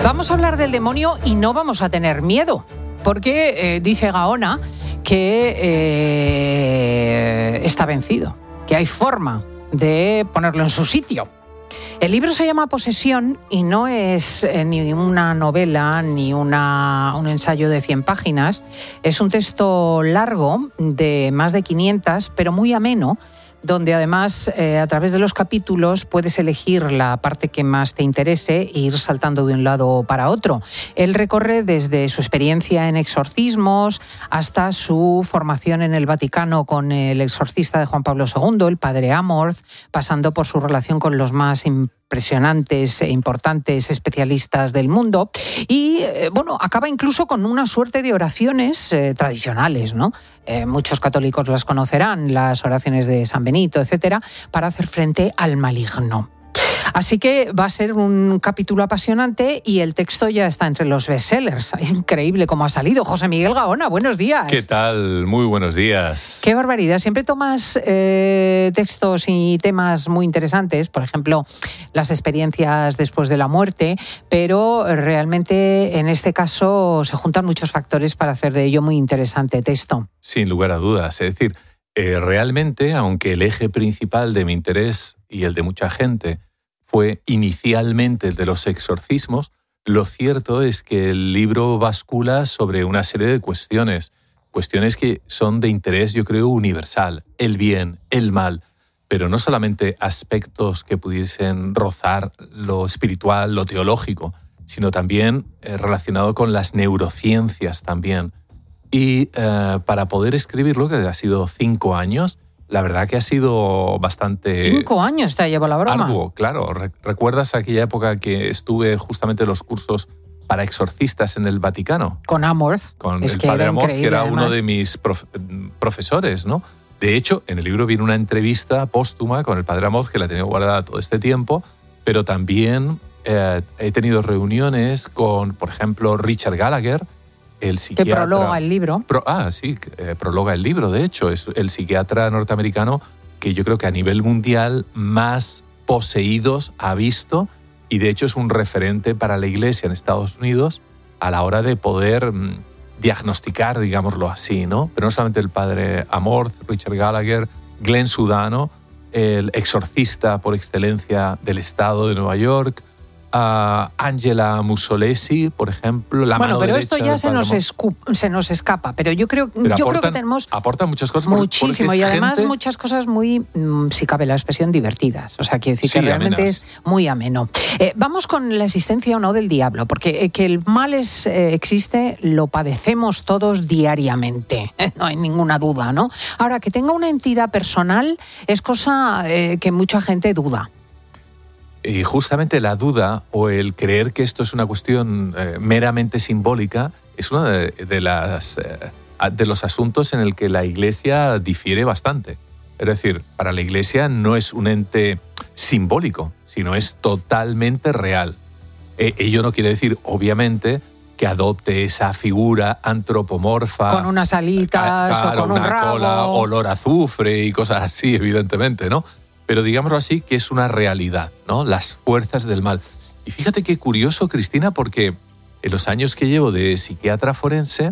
Vamos a hablar del demonio y no vamos a tener miedo, porque dice Gaona que está vencido, que hay forma de ponerlo en su sitio. El libro se llama Posesión y no es ni una novela ni un ensayo de 100 páginas. Es un texto largo de más de 500, pero muy ameno, donde además a través de los capítulos puedes elegir la parte que más te interese e ir saltando de un lado para otro. Él recorre desde su experiencia en exorcismos hasta su formación en el Vaticano con el exorcista de Juan Pablo II, el padre Amorth, pasando por su relación con los más impresionantes e importantes especialistas del mundo y acaba incluso con una suerte de oraciones tradicionales, ¿no? Muchos católicos las conocerán, las oraciones de San Benito, etcétera, para hacer frente al maligno. Así que va a ser un capítulo apasionante y el texto ya está entre los bestsellers. Es increíble cómo ha salido. José Miguel Gaona, buenos días. ¿Qué tal? Muy buenos días. Qué barbaridad. Siempre tomas textos y temas muy interesantes, por ejemplo, las experiencias después de la muerte, pero realmente en este caso se juntan muchos factores para hacer de ello muy interesante texto. Sin lugar a dudas. Es decir, realmente, aunque el eje principal de mi interés y el de mucha gente fue inicialmente el de los exorcismos, lo cierto es que el libro bascula sobre una serie de cuestiones que son de interés, yo creo, universal. El bien, el mal, pero no solamente aspectos que pudiesen rozar lo espiritual, lo teológico, sino también relacionado con las neurociencias también. Y para poder escribirlo, que ha sido 5 años, la verdad que ha sido bastante... 5 años te llevó la broma. Arduo, claro. ¿Recuerdas aquella época que estuve justamente en los cursos para exorcistas en el Vaticano? Con Amorth. Con el padre Amorth, que era uno de mis profesores, ¿no? De hecho, en el libro viene una entrevista póstuma con el padre Amorth, que la he tenido guardada todo este tiempo, pero también he tenido reuniones con, por ejemplo, Richard Gallagher, el psiquiatra... Que prologa el libro. Prologa el libro, de hecho. Es el psiquiatra norteamericano que yo creo que a nivel mundial más poseídos ha visto y de hecho es un referente para la Iglesia en Estados Unidos a la hora de poder diagnosticar, digámoslo así, ¿no? Pero no solamente el padre Amorth, Richard Gallagher, Glenn Sudano, el exorcista por excelencia del estado de Nueva York, Angela Musolesi, por ejemplo, la mano pero derecha esto ya se nos escapa, pero yo creo que tenemos... Aporta muchas cosas. Muchísimo, y además muchas cosas muy, si cabe la expresión, divertidas. O sea, quiero decir que realmente amenas. Es muy ameno. Vamos con la existencia o no del diablo, porque que el mal existe, lo padecemos todos diariamente. No hay ninguna duda, ¿no? Ahora, que tenga una entidad personal es cosa que mucha gente duda. Y justamente la duda o el creer que esto es una cuestión meramente simbólica es uno de los asuntos en el que la Iglesia difiere bastante. Es decir, para la Iglesia no es un ente simbólico, sino es totalmente real. Ello no quiere decir, obviamente, que adopte esa figura antropomorfa. Con unas alitas o con un rabo. Cola, olor a azufre y cosas así, evidentemente, ¿no? Pero digámoslo así, que es una realidad, ¿no? Las fuerzas del mal. Y fíjate qué curioso, Cristina, porque en los años que llevo de psiquiatra forense,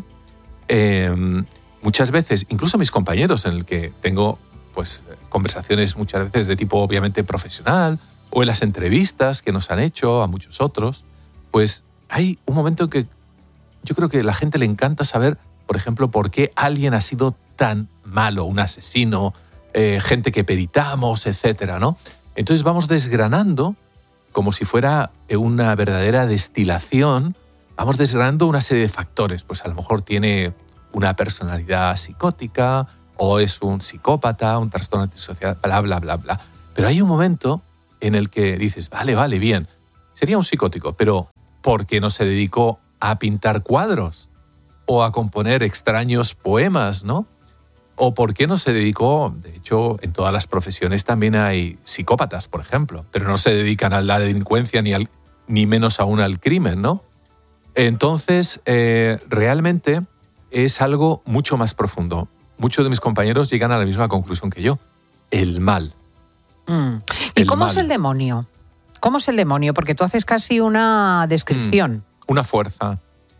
muchas veces, incluso mis compañeros, en el que tengo pues conversaciones muchas veces de tipo obviamente profesional, o en las entrevistas que nos han hecho a muchos otros, pues hay un momento en que yo creo que a la gente le encanta saber, por ejemplo, por qué alguien ha sido tan malo, un asesino, gente que peritamos, etcétera, ¿no? Entonces vamos desgranando, como si fuera una verdadera destilación, vamos desgranando una serie de factores. Pues a lo mejor tiene una personalidad psicótica, o es un psicópata, un trastorno antisocial, bla, bla, bla, bla. Pero hay un momento en el que dices, vale, bien, sería un psicótico, pero ¿por qué no se dedicó a pintar cuadros? O a componer extraños poemas, ¿no? ¿O por qué no se dedicó? De hecho, en todas las profesiones también hay psicópatas, por ejemplo, pero no se dedican a la delincuencia ni menos aún al crimen, ¿no? Entonces, realmente es algo mucho más profundo. Muchos de mis compañeros llegan a la misma conclusión que yo. El mal. ¿Y cómo es el demonio? ¿Cómo es el demonio? Porque tú haces casi una descripción. Una fuerza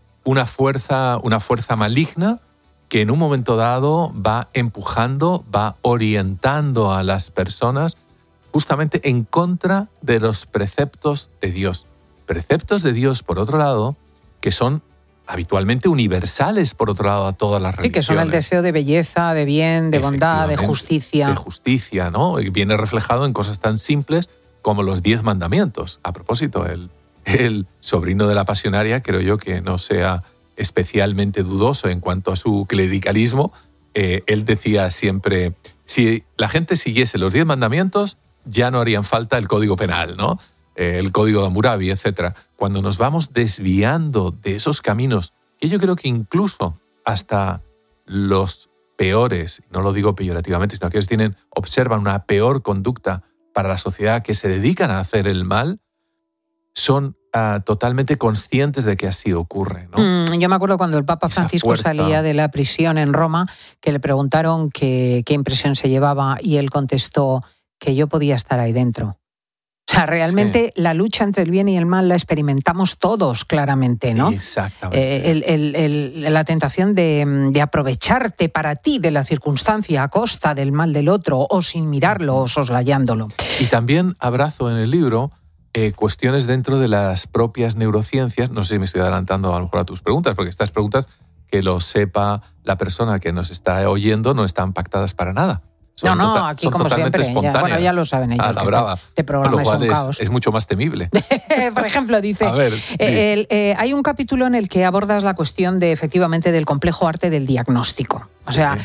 maligna que en un momento dado va empujando, va orientando a las personas justamente en contra de los preceptos de Dios. Preceptos de Dios, por otro lado, que son habitualmente universales, por otro lado, a todas las religiones. Sí, que son el deseo de belleza, de bien, de bondad, de justicia. De justicia, ¿no? Y viene reflejado en cosas tan simples como los 10 mandamientos. A propósito, el sobrino de la pasionaria, creo yo que no sea especialmente dudoso en cuanto a su clericalismo. Él decía siempre, si la gente siguiese los 10 mandamientos, ya no harían falta el Código Penal, ¿no? El Código de Hammurabi, etc. Cuando nos vamos desviando de esos caminos, que yo creo que incluso hasta los peores, no lo digo peyorativamente, sino que ellos observan una peor conducta para la sociedad, que se dedican a hacer el mal, son totalmente conscientes de que así ocurre, ¿no? Yo me acuerdo cuando el Papa Francisco salía de la prisión en Roma, que le preguntaron qué impresión se llevaba y él contestó que yo podía estar ahí dentro. O sea, realmente la lucha entre el bien y el mal la experimentamos todos claramente, ¿no? Exactamente. La tentación de aprovecharte para ti de la circunstancia a costa del mal del otro o sin mirarlo o soslayándolo. Y también abrazo en el libro cuestiones dentro de las propias neurociencias. No sé si me estoy adelantando a lo mejor a tus preguntas, porque estas preguntas, que lo sepa la persona que nos está oyendo, no están pactadas para nada. Aquí como siempre, ya lo saben ellos. A la brava. Este programa es un caos. Es mucho más temible. Por ejemplo, dice, hay un capítulo en el que abordas la cuestión efectivamente del complejo arte del diagnóstico. O sea,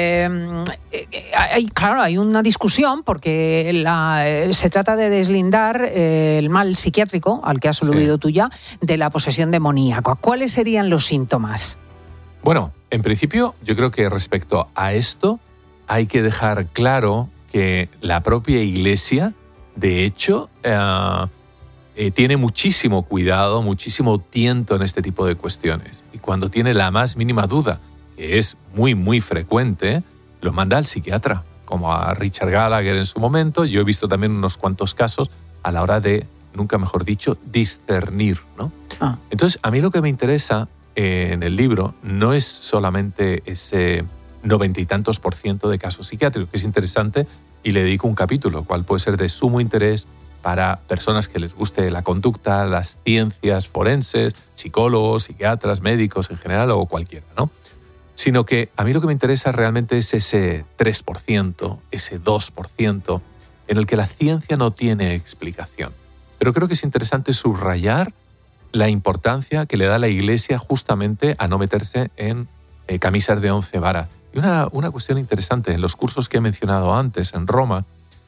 hay una discusión porque se trata de deslindar el mal psiquiátrico, al que has aludido tú ya, de la posesión demoníaca. ¿Cuáles serían los síntomas? Bueno, en principio, yo creo que respecto a esto, hay que dejar claro que la propia Iglesia, de hecho, tiene muchísimo cuidado, muchísimo tiento en este tipo de cuestiones. Y cuando tiene la más mínima duda, que es muy, muy frecuente, lo manda al psiquiatra, como a Richard Gallagher en su momento. Yo he visto también unos cuantos casos a la hora de, nunca mejor dicho, discernir, ¿no? Entonces, a mí lo que me interesa en el libro no es solamente ese 90 y tantos % de casos psiquiátricos, que es interesante, y le dedico un capítulo, cual puede ser de sumo interés para personas que les guste la conducta, las ciencias forenses, psicólogos, psiquiatras, médicos en general o cualquiera, ¿no? Sino que a mí lo que me interesa realmente es ese 3%, ese 2%, en el que la ciencia no tiene explicación. Pero creo que es interesante subrayar la importancia que le da la Iglesia justamente a no meterse en camisas de 11 varas. Y una cuestión interesante, en los cursos que he mencionado antes en Roma,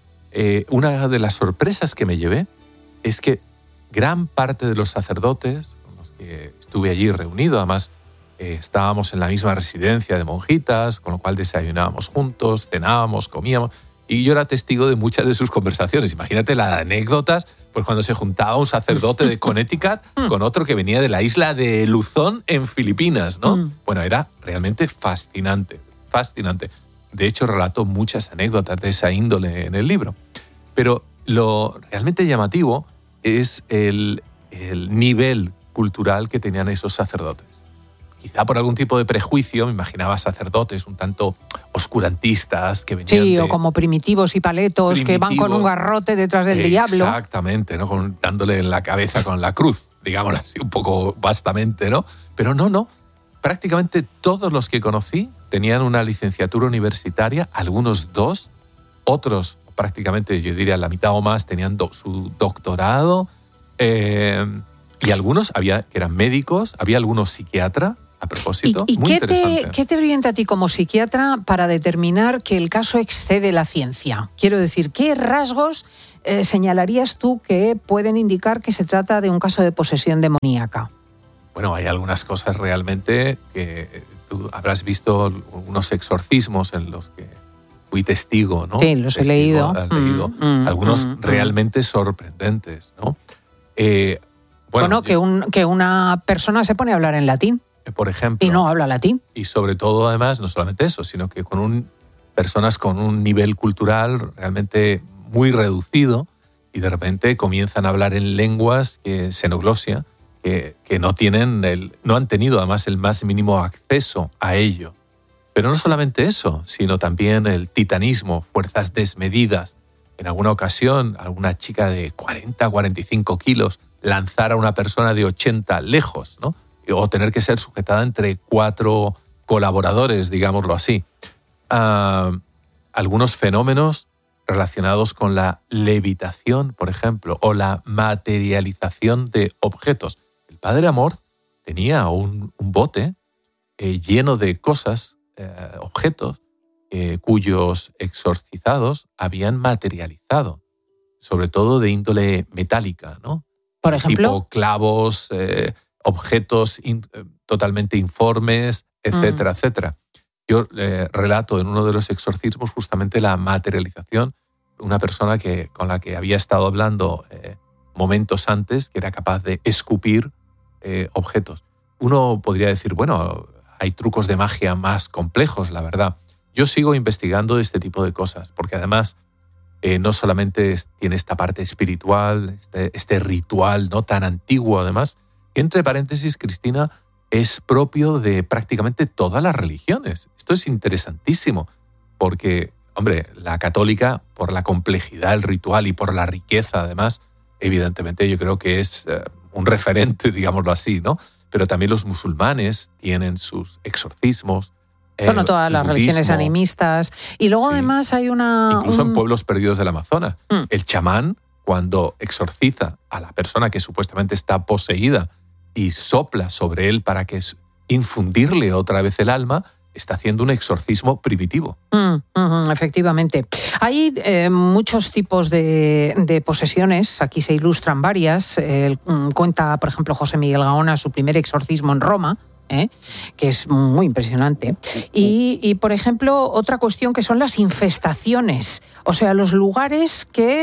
una de las sorpresas que me llevé es que gran parte de los sacerdotes con los que estuve allí reunido, además estábamos en la misma residencia de monjitas, con lo cual desayunábamos juntos, cenábamos, comíamos, y yo era testigo de muchas de sus conversaciones. Imagínate las anécdotas, pues cuando se juntaba un sacerdote de Connecticut con otro que venía de la isla de Luzón en Filipinas, ¿no? Bueno, era realmente fascinante. De hecho, relato muchas anécdotas de esa índole en el libro. Pero lo realmente llamativo es el nivel cultural que tenían esos sacerdotes. Quizá por algún tipo de prejuicio, me imaginaba sacerdotes un tanto oscurantistas que venían o como primitivos y paletos que van con un garrote detrás del diablo. Exactamente, ¿no? Dándole en la cabeza con la cruz, digamos así, un poco vastamente, ¿no? Pero no. Prácticamente todos los que conocí tenían una licenciatura universitaria, algunos 2, otros prácticamente, yo diría la mitad o más, tenían su doctorado, y algunos que eran médicos, había algunos psiquiatras, a propósito. ¿Y muy interesante. qué te orienta a ti como psiquiatra para determinar que el caso excede la ciencia? Quiero decir, ¿qué rasgos señalarías tú que pueden indicar que se trata de un caso de posesión demoníaca? Bueno, hay algunas cosas realmente que tú habrás visto, unos exorcismos en los que fui testigo, ¿no? Sí, los he leído. Algunos realmente sorprendentes, ¿no? Que una persona se pone a hablar en latín. Por ejemplo. Y no habla latín. Y sobre todo, además, no solamente eso, sino que personas con un nivel cultural realmente muy reducido, y de repente comienzan a hablar en lenguas xenoglosia que no han tenido además el más mínimo acceso a ello. Pero no solamente eso, sino también el titanismo, fuerzas desmedidas. En alguna ocasión, alguna chica de 40, 45 kilos lanzar a una persona de 80 lejos, ¿no? O tener que ser sujetada entre 4 colaboradores, digámoslo así. Algunos fenómenos relacionados con la levitación, por ejemplo, o la materialización de objetos. El padre Amorth tenía un bote lleno de cosas, objetos, cuyos exorcizados habían materializado, sobre todo de índole metálica, ¿no? Por ejemplo, tipo clavos, objetos totalmente informes, etcétera, etcétera. Yo relato en uno de los exorcismos justamente la materialización de una persona con la que había estado hablando momentos antes, que era capaz de escupir objetos. Uno podría decir, bueno, hay trucos de magia más complejos, la verdad. Yo sigo investigando este tipo de cosas, porque además no solamente tiene esta parte espiritual, este ritual no tan antiguo además, que entre paréntesis, Cristina, es propio de prácticamente todas las religiones. Esto es interesantísimo, porque, hombre, la católica, por la complejidad del ritual y por la riqueza además, evidentemente yo creo que es un referente, digámoslo así, ¿no? Pero también los musulmanes tienen sus exorcismos. Bueno, todas las religiones animistas. Y luego además hay incluso en pueblos perdidos del Amazonas. El chamán, cuando exorciza a la persona que supuestamente está poseída y sopla sobre él para que infundirle otra vez el alma, está haciendo un exorcismo primitivo. Efectivamente. Hay muchos tipos de posesiones, aquí se ilustran varias. Cuenta, por ejemplo, José Miguel Gaona su primer exorcismo en Roma, que es muy impresionante. Y, por ejemplo, otra cuestión que son las infestaciones, o sea, los lugares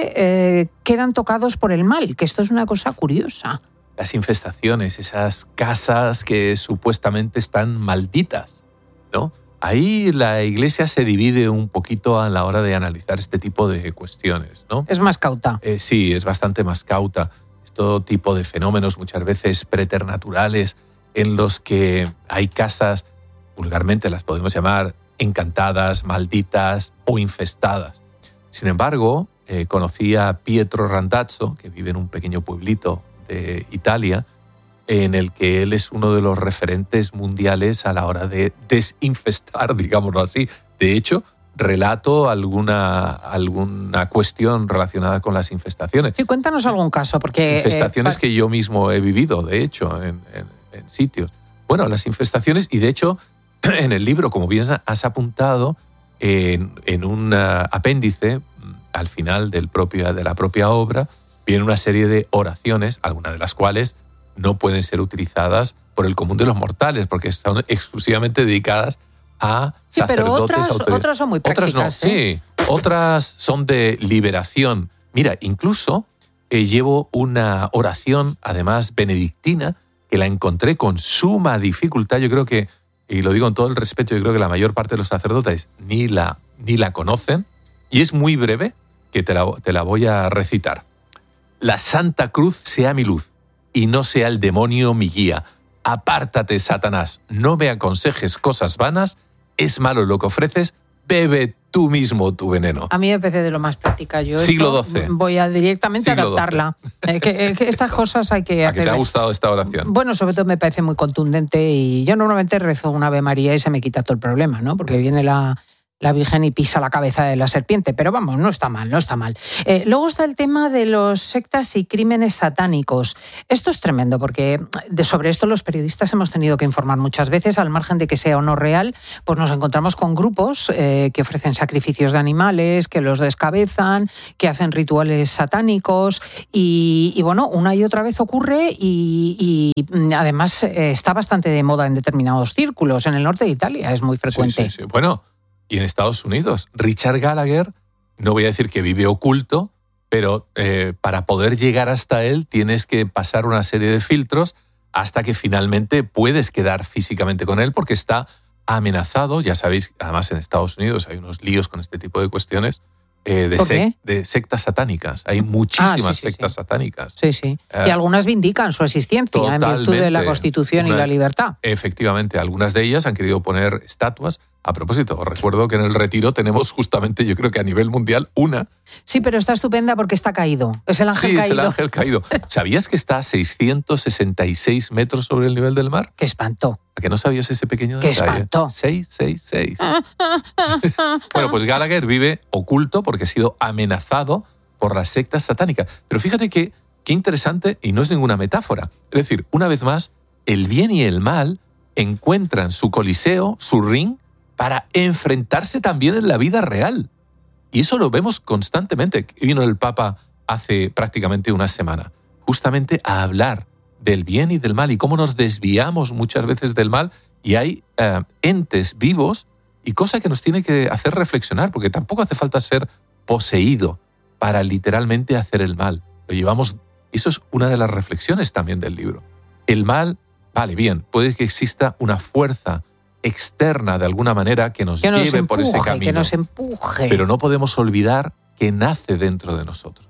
que quedan tocados por el mal, que esto es una cosa curiosa. Las infestaciones, esas casas que supuestamente están malditas, ¿no? Ahí la Iglesia se divide un poquito a la hora de analizar este tipo de cuestiones, ¿no? Es más cauta. Sí, es bastante más cauta. Este tipo de fenómenos muchas veces preternaturales en los que hay casas, vulgarmente las podemos llamar encantadas, malditas o infestadas. Sin embargo, conocí a Pietro Randazzo, que vive en un pequeño pueblito de Italia, en el que él es uno de los referentes mundiales a la hora de desinfestar, digámoslo así. De hecho, relato alguna cuestión relacionada con las infestaciones. Sí, cuéntanos algún caso, porque... Infestaciones que yo mismo he vivido, de hecho, en sitios. Bueno, las infestaciones, y de hecho, en el libro, como bien has apuntado, en un apéndice, al final de la propia obra, viene una serie de oraciones, algunas de las cuales no pueden ser utilizadas por el común de los mortales, porque están exclusivamente dedicadas a sacerdotes. Pero otras son muy prácticas. Otras no, sí. Otras son de liberación. Mira, incluso llevo una oración, además benedictina, que la encontré con suma dificultad. Yo creo que, y lo digo con todo el respeto, yo creo que la mayor parte de los sacerdotes ni la conocen, y es muy breve, que te la voy a recitar. La Santa Cruz sea mi luz, y no sea el demonio mi guía. Apártate, Satanás, no me aconsejes cosas vanas, es malo lo que ofreces, bebe tú mismo tu veneno. A mí me parece de lo más práctica. Yo Siglo XII. Voy a directamente adaptarla. Que estas cosas hay que hacer. ¿A qué te ha gustado esta oración? Bueno, sobre todo me parece muy contundente, y yo normalmente rezo una Ave María y se me quita todo el problema, ¿no? Porque viene la Virgen y pisa la cabeza de la serpiente, pero vamos, no está mal, no está mal. Luego está el tema de los sectas y crímenes satánicos. Esto es tremendo, porque sobre esto los periodistas hemos tenido que informar muchas veces, al margen de que sea o no real, pues nos encontramos con grupos que ofrecen sacrificios de animales, que los descabezan, que hacen rituales satánicos, y bueno, una y otra vez ocurre, y además está bastante de moda en determinados círculos. En el norte de Italia es muy frecuente. Sí. Bueno, y en Estados Unidos, Richard Gallagher, no voy a decir que vive oculto, pero para poder llegar hasta él tienes que pasar una serie de filtros hasta que finalmente puedes quedar físicamente con él, porque está amenazado. Ya sabéis, además en Estados Unidos hay unos líos con este tipo de cuestiones, de sectas satánicas. Hay muchísimas sectas satánicas. Sí, sí. Y algunas vindican su existencia en virtud de la Constitución y la libertad. Efectivamente, algunas de ellas han querido poner estatuas. A propósito, os recuerdo que en el Retiro tenemos justamente, yo creo que a nivel mundial, una. Sí, pero está estupenda porque está caído. Es el ángel caído. Sí, es el ángel caído. ¿Sabías que está a 666 metros sobre el nivel del mar? ¡Qué espanto! ¿A que no sabías ese pequeño ¡Qué detalle? espanto! 666. Bueno, pues Gallagher vive oculto porque ha sido amenazado por las sectas satánicas. Pero fíjate qué interesante, y no es ninguna metáfora. Es decir, una vez más, el bien y el mal encuentran su coliseo, su ring, para enfrentarse también en la vida real. Y eso lo vemos constantemente. Vino el Papa hace prácticamente una semana, justamente a hablar del bien y del mal y cómo nos desviamos muchas veces del mal, y hay entes vivos, y cosa que nos tiene que hacer reflexionar, porque tampoco hace falta ser poseído para literalmente hacer el mal. Lo llevamos, eso es una de las reflexiones también del libro. El mal, vale, bien, puede que exista una fuerza externa de alguna manera que nos lleve por ese camino. Que nos empuje. Pero no podemos olvidar que nace dentro de nosotros.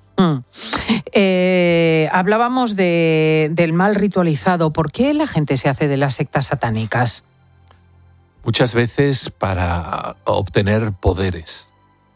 Hablábamos del mal ritualizado. ¿Por qué la gente se hace de las sectas satánicas? Muchas veces para obtener poderes.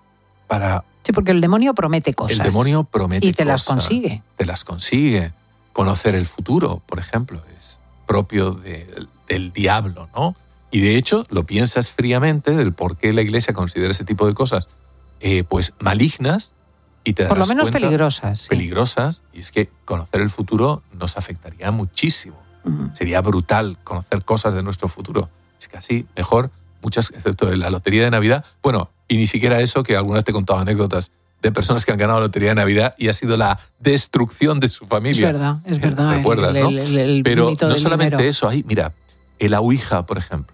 Sí, porque el demonio promete cosas. El demonio promete y te cosas. las consigue. Te las consigue. Conocer el futuro, por ejemplo, es propio del diablo, ¿no? Y de hecho, lo piensas fríamente del por qué la Iglesia considera ese tipo de cosas pues malignas, y te das por lo menos cuenta, peligrosas. Sí. Peligrosas, y es que conocer el futuro nos afectaría muchísimo. Sería brutal conocer cosas de nuestro futuro. Es casi mejor, muchas, excepto de la lotería de Navidad. Bueno, y ni siquiera eso, que alguna vez te he contado anécdotas de personas que han ganado la lotería de Navidad y ha sido la destrucción de su familia. Es verdad. ¿Recuerdas, no? Pero no solamente dinero. eso, ahí, mira, el Ouija, por ejemplo.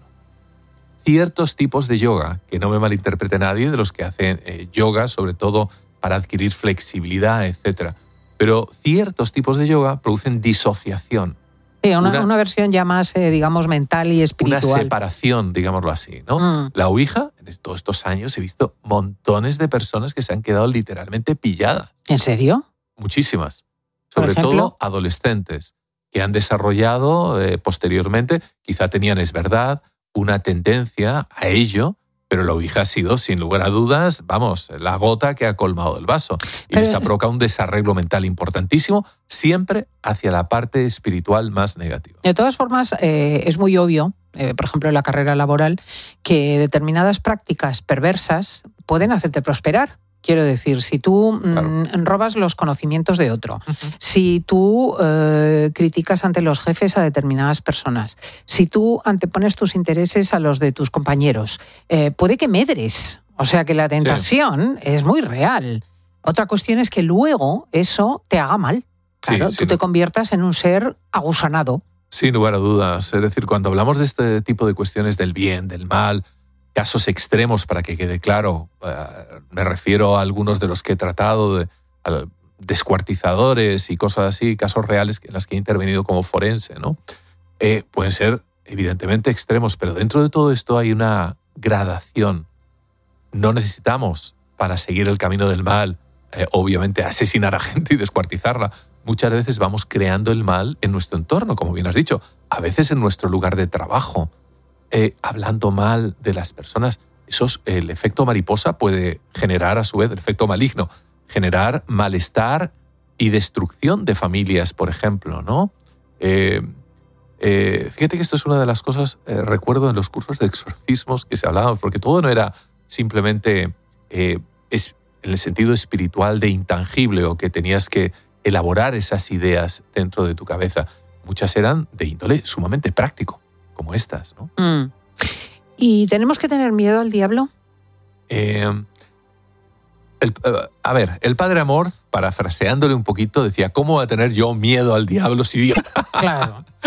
Ciertos tipos de yoga, que no me malinterprete nadie, de los que hacen yoga, sobre todo para adquirir flexibilidad, etc. Pero ciertos tipos de yoga producen disociación. Sí, una versión ya más, digamos, mental y espiritual. Una separación, digámoslo así, ¿no? La Ouija, en todos estos años he visto montones de personas que se han quedado literalmente pilladas. ¿En serio? Muchísimas. Sobre todo adolescentes que han desarrollado posteriormente, quizá tenían, es verdad, una tendencia a ello, pero la Ouija ha sido, sin lugar a dudas, vamos, la gota que ha colmado el vaso. Y les ha provocado un desarreglo mental importantísimo, siempre hacia la parte espiritual más negativa. De todas formas, es muy obvio, por ejemplo, en la carrera laboral, que determinadas prácticas perversas pueden hacerte prosperar. Quiero decir, si tú robas los conocimientos de otro, si tú criticas ante los jefes a determinadas personas, si tú antepones tus intereses a los de tus compañeros, puede que medres. O sea que la tentación es muy real. Otra cuestión es que luego eso te haga mal. Claro, tú te conviertas en un ser agusanado. Sin lugar a dudas. Es decir, cuando hablamos de este tipo de cuestiones del bien, del mal, casos extremos, para que quede claro, me refiero a algunos de los que he tratado, descuartizadores y cosas así, casos reales en las que he intervenido como forense, ¿no? Pueden ser evidentemente extremos, pero dentro de todo esto hay una gradación. No necesitamos, para seguir el camino del mal, obviamente asesinar a gente y descuartizarla. Muchas veces vamos creando el mal en nuestro entorno, como bien has dicho, a veces en nuestro lugar de trabajo, hablando mal de las personas. El efecto mariposa puede generar, a su vez, el efecto maligno, generar malestar y destrucción de familias, por ejemplo, ¿no? Fíjate que esto es una de las cosas, recuerdo en los cursos de exorcismos que se hablaban, porque todo no era simplemente en el sentido espiritual de intangible, o que tenías que elaborar esas ideas dentro de tu cabeza. Muchas eran de índole sumamente práctico, como estas, ¿no? ¿Y tenemos que tener miedo al diablo? El padre Amorth, parafraseándole un poquito, decía, ¿cómo va a tener yo miedo al diablo si Dios... Claro.